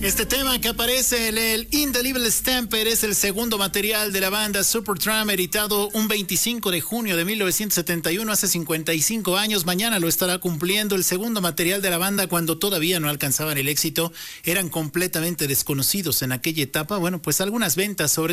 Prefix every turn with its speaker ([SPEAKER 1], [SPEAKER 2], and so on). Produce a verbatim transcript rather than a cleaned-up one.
[SPEAKER 1] Este tema que aparece en el Indelible Stamper es el segundo material de la banda Supertramp, editado un veinticinco de junio de mil novecientos setenta y uno, hace cincuenta y cinco años. Mañana lo estará cumpliendo. El segundo material de la banda, cuando todavía no alcanzaban el éxito, eran completamente desconocidos en aquella etapa. Bueno, pues algunas ventas, sobre